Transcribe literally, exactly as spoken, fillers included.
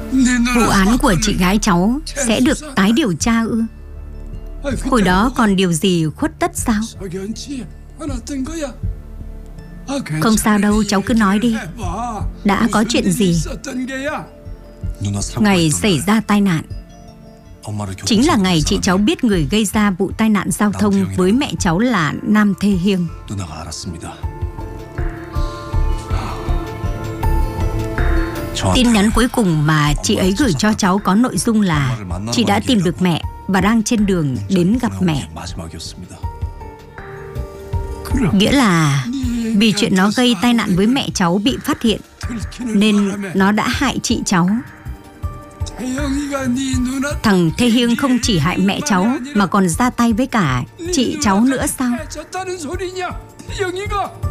Vụ án của chị gái cháu sẽ được tái điều tra ư? Hồi đó còn điều gì khuất tất sao? Không sao đâu, cháu cứ nói đi. Đã có chuyện gì? Ngày xảy ra tai nạn chính là ngày chị cháu biết người gây ra vụ tai nạn giao thông với mẹ cháu là Nam Thê Hiêng. Tin nhắn cuối cùng mà chị ấy gửi cho cháu có nội dung là chị đã tìm được mẹ và đang trên đường đến gặp mẹ. Nghĩa là vì chuyện nó gây tai nạn với mẹ cháu bị phát hiện nên nó đã hại chị cháu. Thằng Thê Hiêng không chỉ hại mẹ cháu mà còn ra tay với cả chị cháu nữa sao?